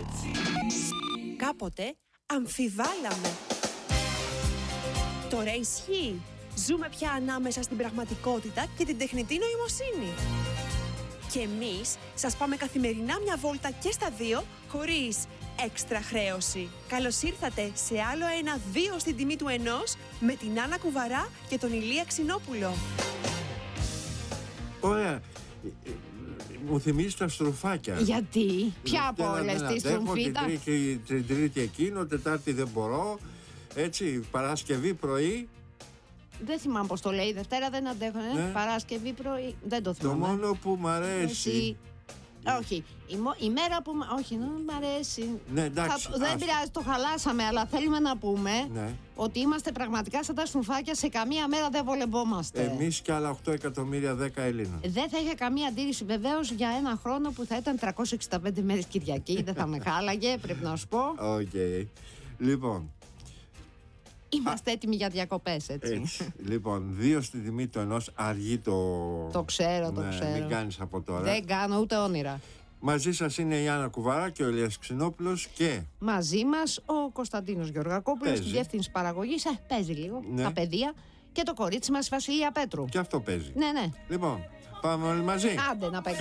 Κάποτε αμφιβάλαμε. Τώρα ισχύει. Ζούμε πια ανάμεσα στην πραγματικότητα και την τεχνητή νοημοσύνη. Και εμείς σας πάμε καθημερινά μια βόλτα και στα δύο, χωρίς έξτρα χρέωση. Καλώς ήρθατε σε άλλο ένα 2 στην τιμή του 1 με την Άννα Κουβαρά και τον Ηλία Ξινόπουλο. Ωραία. Μου θυμίζει τα στροφάκια. Γιατί? Ποια από όλες τις στροφίτα? Την Τρίτη εκείνο, Τετάρτη δεν μπορώ. Έτσι, Παρασκευή πρωί. Δεν θυμάμαι πώς το λέει. Δευτέρα δεν αντέχω. Ναι. Παρασκευή πρωί. Δεν το θυμάμαι. Το μόνο που μ' αρέσει. Όχι. Η μέρα που. Όχι, δεν μ' αρέσει. Ναι, εντάξει, δεν πειράζει, το χαλάσαμε, αλλά θέλουμε να πούμε ότι είμαστε πραγματικά σαν τα σνουφάκια. Σε καμία μέρα δεν βολευόμαστε. Εμείς και άλλα 8 εκατομμύρια 10 Ελλήνων. Δεν θα είχα καμία αντίρρηση βεβαίως για ένα χρόνο που θα ήταν 365 μέρες Κυριακή. Δεν θα με χάλαγε, πρέπει να σου πω. Οκ. Λοιπόν. Είμαστε έτοιμοι για διακοπές, έτσι. Λοιπόν, 2 στη τιμή του 1, αργεί το. Το ξέρω, το ξέρω. Μην κάνεις από τώρα. Δεν κάνω ούτε όνειρα. Μαζί σας είναι η Άννα Κουβαρά και ο Ηλίας Ξινόπουλος και. Μαζί μας ο Κωνσταντίνος Γεωργακόπουλος στη διεύθυνση παραγωγής. Παίζει λίγο. Τα παιδεία. Και το κορίτσι μας Βασιλεία Πέτρου. Και αυτό παίζει. Ναι, ναι. Λοιπόν, πάμε όλοι μαζί. Άντε να παίξουμε.